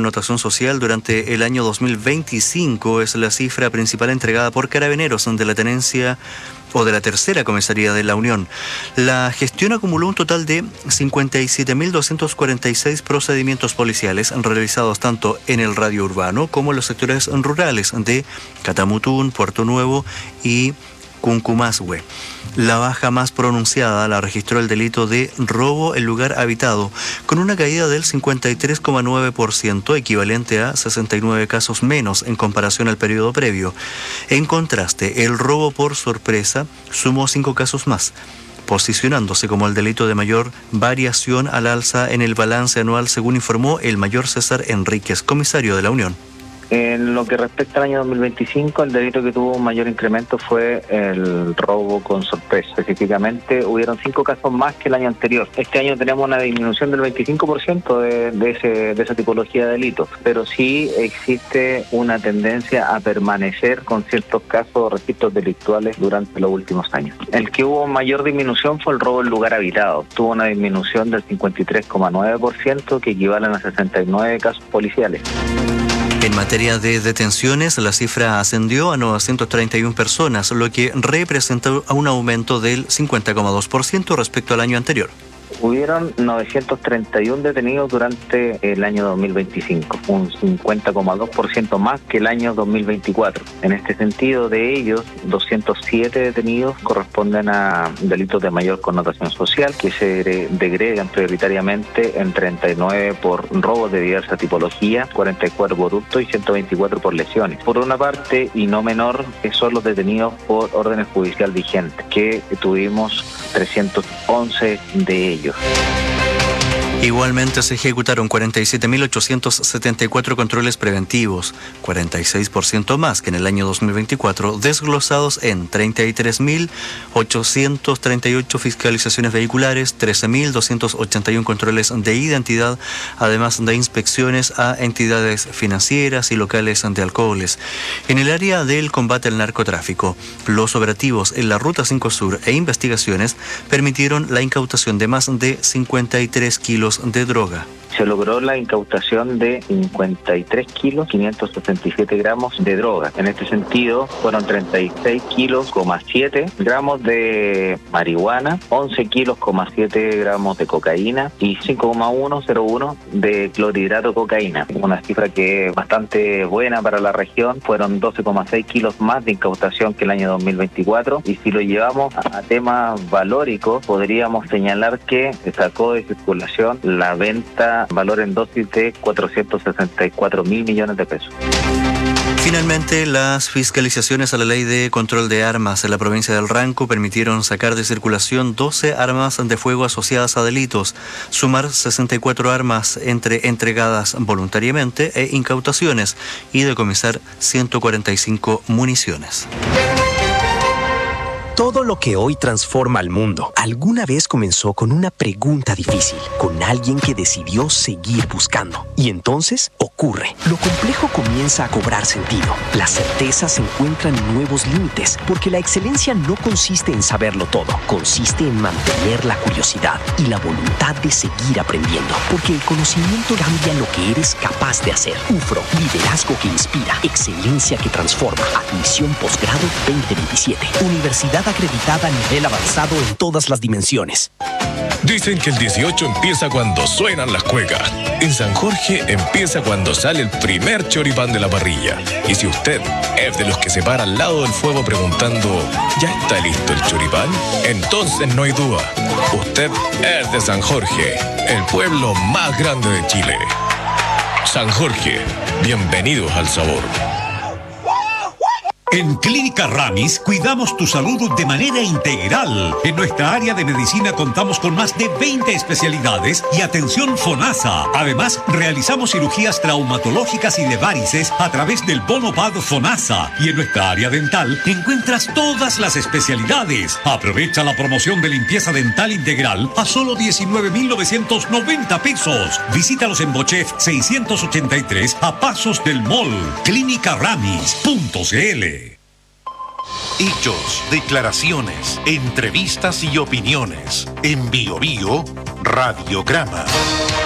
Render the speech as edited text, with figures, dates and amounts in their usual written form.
connotación social durante el año 2025 es la cifra principal entregada por Carabineros de la tenencia o de la tercera comisaría de la Unión. La gestión acumuló un total de 57.246 procedimientos policiales realizados tanto en el radio urbano como en los sectores rurales de Catamutún, Puerto Nuevo y Cuncumasgue. La baja más pronunciada la registró el delito de robo en lugar habitado, con una caída del 53,9%, equivalente a 69 casos menos en comparación al periodo previo. En contraste, el robo por sorpresa sumó 5 casos más, posicionándose como el delito de mayor variación al alza en el balance anual, según informó el mayor César Enríquez, comisario de la Unión. En lo que respecta al año 2025, el delito que tuvo un mayor incremento fue el robo con sorpresa. Específicamente, hubieron 5 casos más que el año anterior. Este año tenemos una disminución del 25% de esa tipología de delitos, pero sí existe una tendencia a permanecer con ciertos casos o registros delictuales durante los últimos años. El que hubo mayor disminución fue el robo en lugar habitado. Tuvo una disminución del 53,9%, que equivalen a 69 casos policiales. En materia de detenciones, la cifra ascendió a 931 personas, lo que representó un aumento del 50,2% respecto al año anterior. Hubieron 931 detenidos durante el año 2025, un 50,2% más que el año 2024. En este sentido, de ellos, 207 detenidos corresponden a delitos de mayor connotación social, que se degregan prioritariamente en 39 por robos de diversa tipología, 44 por hurto y 124 por lesiones. Por una parte, y no menor, son los detenidos por órdenes judicial vigentes, que tuvimos 311 de ellos. Igualmente se ejecutaron 47.874 controles preventivos, 46% más que en el año 2024, desglosados en 33.838 fiscalizaciones vehiculares, 13.281 controles de identidad, además de inspecciones a entidades financieras y locales de alcoholes. En el área del combate al narcotráfico, los operativos en la Ruta 5 Sur e investigaciones permitieron la incautación de más de 53 kilos de droga. Se logró la incautación de 53 kilos, 567 gramos de droga. En este sentido, fueron 36 kilos, 7 gramos de marihuana, 11 kilos, 7 gramos de cocaína y 5,101 de clorhidrato de cocaína. Una cifra que es bastante buena para la región. Fueron 12,6 kilos más de incautación que el año 2024. Y si lo llevamos a temas valóricos, podríamos señalar que se sacó de circulación la venta valor en dosis de 464.000 millones de pesos. Finalmente, las fiscalizaciones a la ley de control de armas en la provincia del Ranco permitieron sacar de circulación 12 armas de fuego asociadas a delitos, sumar 64 armas entre entregadas voluntariamente e incautaciones y decomisar 145 municiones. Todo lo que hoy transforma al mundo alguna vez comenzó con una pregunta difícil, con alguien que decidió seguir buscando. Y entonces ocurre. Lo complejo comienza a cobrar sentido. La certeza se encuentra en nuevos límites, porque la excelencia no consiste en saberlo todo, consiste en mantener la curiosidad y la voluntad de seguir aprendiendo, porque el conocimiento cambia lo que eres capaz de hacer. UFRO, liderazgo que inspira, excelencia que transforma. Admisión posgrado 2027. Universidad acreditada a nivel avanzado en todas las dimensiones. Dicen que el 18 empieza cuando suenan las cuecas. En San Jorge empieza cuando sale el primer choripán de la parrilla. Y si usted es de los que se para al lado del fuego preguntando ¿ya está listo el choripán? Entonces no hay duda. Usted es de San Jorge, el pueblo más grande de Chile. San Jorge, bienvenidos al sabor. En Clínica Ramis cuidamos tu salud de manera integral. En nuestra área de medicina contamos con más de 20 especialidades y atención FONASA. Además, realizamos cirugías traumatológicas y de varices a través del bono PAD FONASA. Y en nuestra área dental encuentras todas las especialidades. Aprovecha la promoción de limpieza dental integral a solo 19.990 pesos. Visítalos en Bochef 683 a pasos del mall. Clínicaramis.cl. Hechos, declaraciones, entrevistas y opiniones. En Bio Bio, Radiograma.